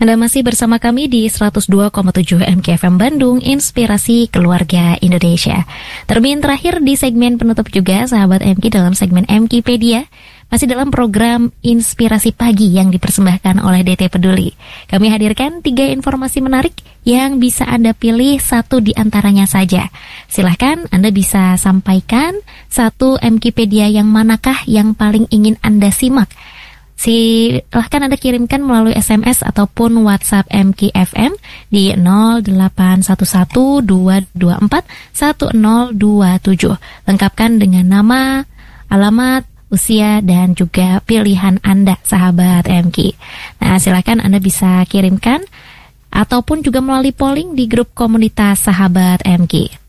Anda masih bersama kami di 102,7 MKFM Bandung, Inspirasi Keluarga Indonesia. Termin terakhir di segmen penutup juga, sahabat MK, dalam segmen MKpedia. Masih dalam program Inspirasi Pagi yang dipersembahkan oleh DT Peduli. Kami hadirkan 3 informasi menarik yang bisa Anda pilih satu di antaranya saja. Silahkan Anda bisa sampaikan satu MKpedia yang manakah yang paling ingin Anda simak. Silahkan Anda kirimkan melalui SMS ataupun WhatsApp MKFM di 0811-224-1027. Lengkapkan dengan nama, alamat, usia, dan juga pilihan Anda, sahabat MK. Nah, silahkan Anda bisa kirimkan ataupun juga melalui polling di grup komunitas sahabat MK.